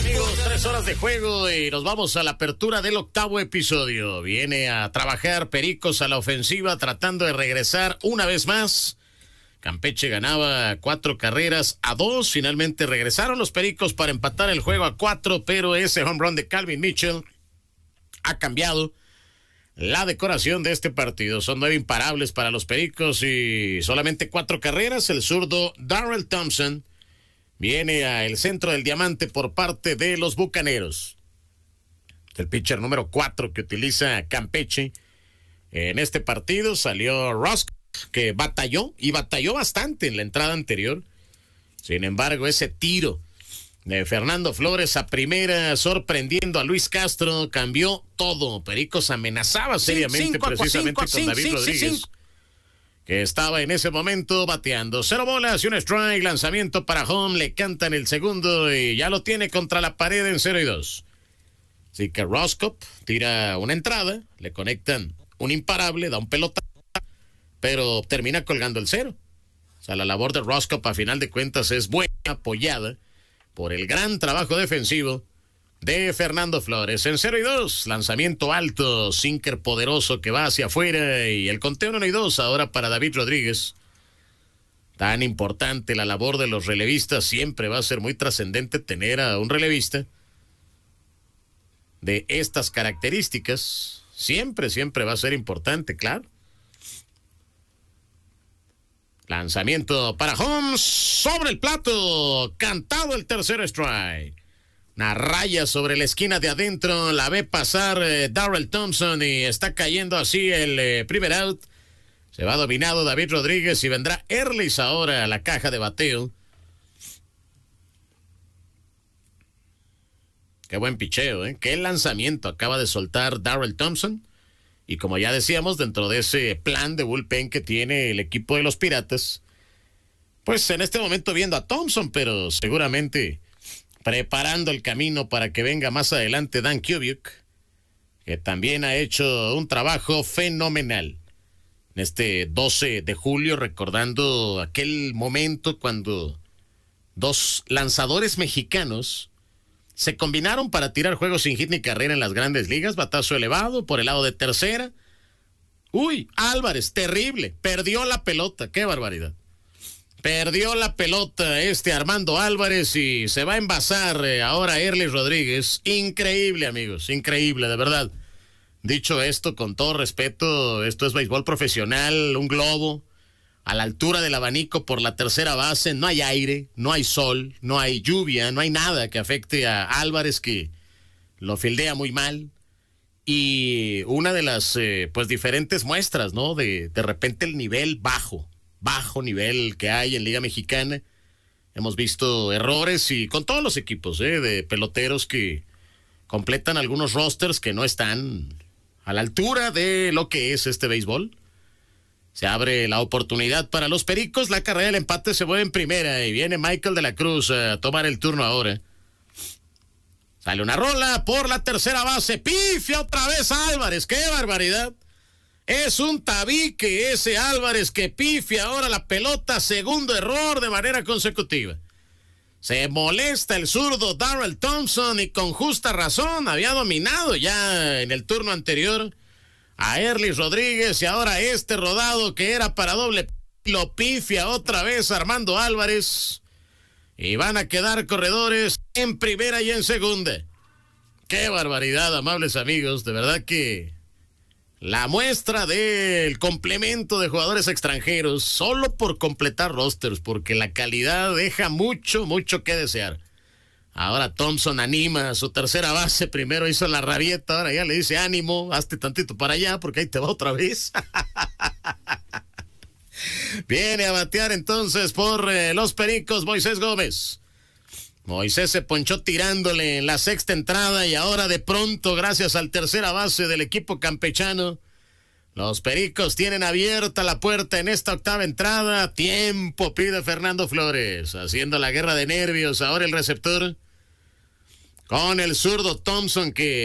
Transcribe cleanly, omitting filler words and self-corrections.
amigos, 3 horas de juego y nos vamos a la apertura del 8º episodio. Viene a trabajar Pericos a la ofensiva tratando de regresar una vez más. Campeche ganaba 4-2. Finalmente regresaron los Pericos para empatar el juego a 4, pero ese home run de Calvin Mitchell ha cambiado la decoración de este partido. Son 9 imparables para los Pericos y solamente 4 carreras. El zurdo Darrell Thompson viene al centro del diamante por parte de los Bucaneros. El pitcher número 4 que utiliza Campeche en este partido. Salió Ross, que batalló bastante en la entrada anterior. Sin embargo, ese tiro de Fernando Flores a primera, sorprendiendo a Luis Castro, cambió todo. Pericos amenazaba seriamente precisamente con David Rodríguez, que estaba en ese momento bateando. 0 bolas y un strike, lanzamiento para home, le cantan el segundo y ya lo tiene contra la pared en 0-2. Así que Roscoe tira una entrada, le conectan un imparable, da un pelotazo, pero termina colgando el 0. O sea, la labor de Roscoe a final de cuentas es buena, apoyada por el gran trabajo defensivo de Fernando Flores. En 0-2, lanzamiento alto, sinker poderoso que va hacia afuera y el conteo 1-2 ahora para David Rodríguez. Tan importante la labor de los relevistas, siempre va a ser muy trascendente tener a un relevista de estas características. Siempre va a ser importante, claro. Lanzamiento para home, sobre el plato, cantado el tercer strike. Una raya sobre la esquina de adentro, la ve pasar Darrell Thompson y está cayendo así el primer out. Se va dominado David Rodríguez y vendrá Erlis ahora a la caja de bateo. Qué buen picheo, qué lanzamiento acaba de soltar Darrell Thompson. Y como ya decíamos, dentro de ese plan de bullpen que tiene el equipo de los Piratas, pues en este momento viendo a Thompson, pero seguramente preparando el camino para que venga más adelante Dan Kubiak, que también ha hecho un trabajo fenomenal. En este 12 de julio, recordando aquel momento cuando 2 lanzadores mexicanos se combinaron para tirar juegos sin hit ni carrera en las grandes ligas. Batazo elevado por el lado de tercera. Uy, Álvarez, terrible. Perdió la pelota, qué barbaridad. Perdió la pelota Armando Álvarez y se va a envasar ahora Erlis Rodríguez. Increíble, amigos, increíble, de verdad. Dicho esto, con todo respeto, esto es béisbol profesional, un globo a la altura del abanico por la tercera base. No hay aire, no hay sol, no hay lluvia, no hay nada que afecte a Álvarez, que lo fildea muy mal. Y una de las pues diferentes muestras, ¿no? De repente el nivel bajo nivel que hay en Liga Mexicana. Hemos visto errores y con todos los equipos de peloteros que completan algunos rosters que no están a la altura de lo que es este béisbol. Se abre la oportunidad para los Pericos, la carrera del empate se mueve en primera y viene Michael de la Cruz a tomar el turno ahora. Sale una rola por la tercera base, pifia otra vez Álvarez, qué barbaridad. Es un tabique ese Álvarez que pifia ahora la pelota, segundo error de manera consecutiva. Se molesta el zurdo Darrell Thompson y con justa razón, había dominado ya en el turno anterior a Erlis Rodríguez y ahora este rodado que era para doble lo pifia otra vez Armando Álvarez y van a quedar corredores en primera y en segunda. Qué barbaridad, amables amigos, de verdad que la muestra del complemento de jugadores extranjeros solo por completar rosters, porque la calidad deja mucho que desear. Ahora Thompson anima a su tercera base, primero hizo la rabieta, ahora ya le dice ánimo, hazte tantito para allá porque ahí te va otra vez. Viene a batear entonces por los Pericos Moisés Gómez. Moisés se ponchó tirándole en la sexta entrada y ahora de pronto, gracias al tercera base del equipo campechano, los Pericos tienen abierta la puerta en esta octava entrada. Tiempo pide Fernando Flores, haciendo la guerra de nervios ahora el receptor con el zurdo Thompson que